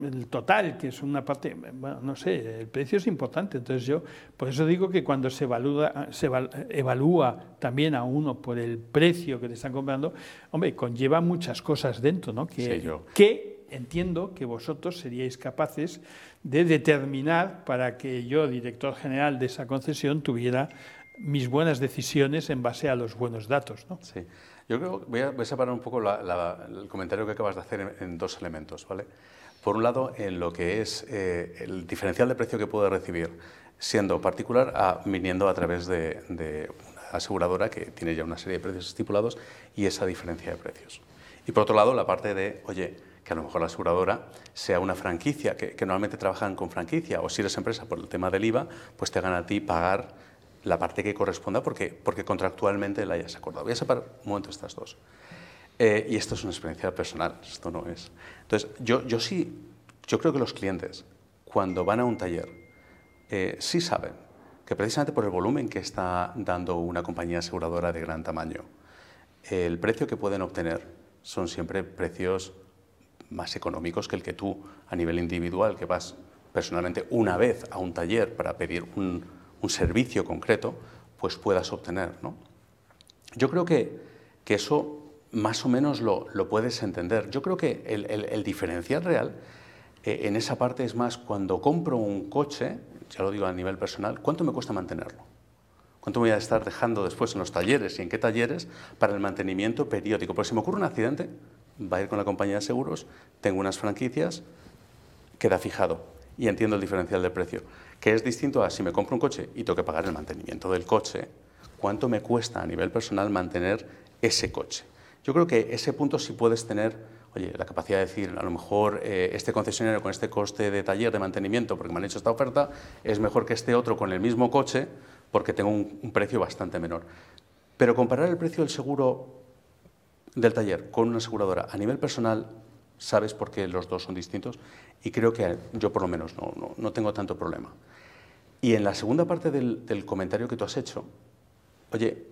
el total, que es una parte, bueno, no sé, el precio es importante. Entonces yo, por eso digo que cuando se evalúa también a uno por el precio que te están comprando, hombre, conlleva muchas cosas dentro, ¿no? Que entiendo que vosotros seríais capaces de determinar para que yo, director general de esa concesión, tuviera mis buenas decisiones en base a los buenos datos, ¿no? Sí. Yo creo que voy a separar un poco el comentario que acabas de hacer en dos elementos, ¿vale? Por un lado, en lo que es el diferencial de precio que puede recibir siendo particular viniendo a través de una aseguradora que tiene ya una serie de precios estipulados y esa diferencia de precios. Y por otro lado, la parte de, oye, que a lo mejor la aseguradora sea una franquicia, que normalmente trabajan con franquicia, o si eres empresa por el tema del IVA, pues te hagan a ti pagar la parte que corresponda porque contractualmente la hayas acordado. Voy a separar un momento estas dos. Y esto es una experiencia personal, esto no es. Entonces, yo creo que los clientes, cuando van a un taller, sí saben que precisamente por el volumen que está dando una compañía aseguradora de gran tamaño, el precio que pueden obtener son siempre precios más económicos que el que tú, a nivel individual, que vas personalmente una vez a un taller para pedir un servicio concreto, pues puedas obtener, ¿no? Yo creo que eso más o menos lo puedes entender. Yo creo que el diferencial real en esa parte es más cuando compro un coche, ya lo digo a nivel personal, ¿cuánto me cuesta mantenerlo? ¿Cuánto voy a estar dejando después en los talleres y en qué talleres para el mantenimiento periódico? Porque si me ocurre un accidente, va a ir con la compañía de seguros, tengo unas franquicias, queda fijado y entiendo el diferencial de precio, que es distinto a si me compro un coche y tengo que pagar el mantenimiento del coche, ¿cuánto me cuesta a nivel personal mantener ese coche? Yo creo que ese punto sí puedes tener, oye, la capacidad de decir, a lo mejor este concesionario con este coste de taller de mantenimiento, porque me han hecho esta oferta, es mejor que este otro con el mismo coche, porque tengo un precio bastante menor. Pero comparar el precio del seguro del taller con una aseguradora a nivel personal, sabes por qué los dos son distintos y creo que yo por lo menos no tengo tanto problema. Y en la segunda parte del comentario que tú has hecho, oye,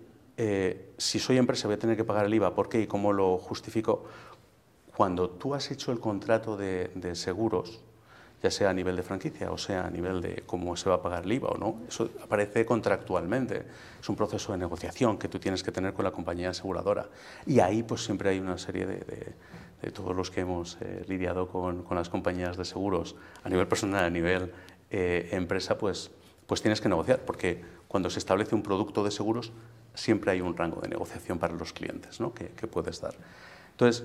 si soy empresa voy a tener que pagar el IVA, ¿por qué y cómo lo justifico? Cuando tú has hecho el contrato de seguros, ya sea a nivel de franquicia o sea a nivel de cómo se va a pagar el IVA o no, eso aparece contractualmente. Es un proceso de negociación que tú tienes que tener con la compañía aseguradora. Y ahí pues siempre hay una serie de todos los que hemos lidiado con las compañías de seguros a nivel personal, a nivel empresa, pues tienes que negociar, porque cuando se establece un producto de seguros siempre hay un rango de negociación para los clientes, ¿no? que puedes dar. Entonces,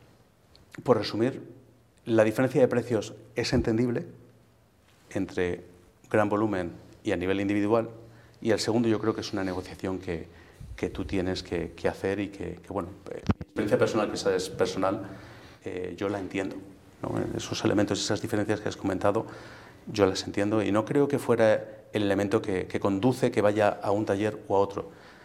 por resumir, la diferencia de precios es entendible entre gran volumen y a nivel individual, y el segundo yo creo que es una negociación que tú tienes que hacer y que bueno, mi experiencia personal, que esa es personal, yo la entiendo, ¿no? Esos elementos, esas diferencias que has comentado, yo las entiendo y no creo que fuera el elemento que conduce que vaya a un taller o a otro.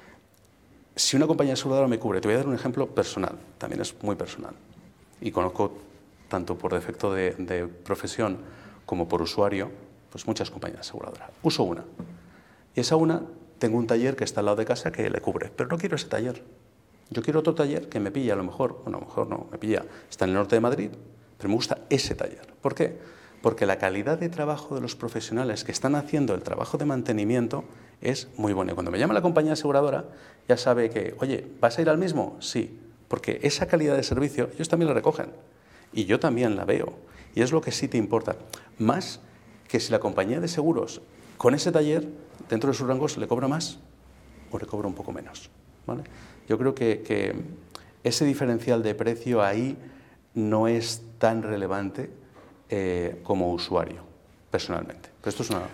Si una compañía aseguradora me cubre, te voy a dar un ejemplo personal, también es muy personal, y conozco tanto por defecto de profesión como por usuario, pues muchas compañías aseguradoras. Uso una, y esa una, tengo un taller que está al lado de casa que le cubre, pero no quiero ese taller. Yo quiero otro taller que me pilla, a lo mejor no, me pilla, está en el norte de Madrid, pero me gusta ese taller. ¿Por qué? Porque la calidad de trabajo de los profesionales que están haciendo el trabajo de mantenimiento es muy buena. Y cuando me llama la compañía aseguradora, ya sabe que, oye, ¿vas a ir al mismo? Sí, porque esa calidad de servicio ellos también la recogen y yo también la veo. Y es lo que sí te importa. Más que si la compañía de seguros con ese taller, dentro de sus rangos, le cobra más o le cobra un poco menos, ¿vale? Yo creo que ese diferencial de precio ahí no es tan relevante como usuario, personalmente. Pero esto es una...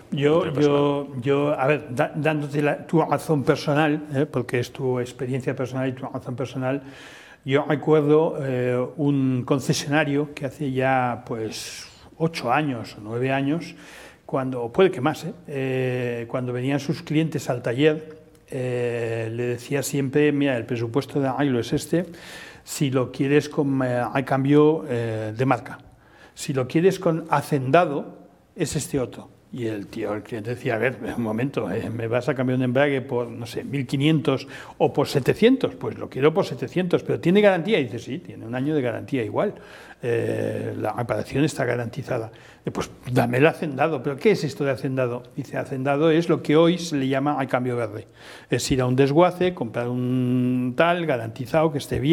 Yo, a ver, dándote tu razón personal, porque es tu experiencia personal y tu razón personal, yo recuerdo un concesionario que hace ya pues 8 años o 9 años, o puede que más, cuando venían sus clientes al taller, le decía siempre, mira, el presupuesto de Ailo es este, si lo quieres a cambio de marca. Si lo quieres con hacendado, es este otro. Y el cliente decía, a ver, un momento, ¿me vas a cambiar un embrague por, no sé, 1.500 o por 700? Pues lo quiero por 700, pero ¿tiene garantía? Y dice, sí, tiene un año de garantía igual. La reparación está garantizada. Pues dame el hacendado. ¿Pero qué es esto de hacendado? Dice, hacendado es lo que hoy se le llama al cambio verde. Es ir a un desguace, comprar un tal garantizado que esté bien.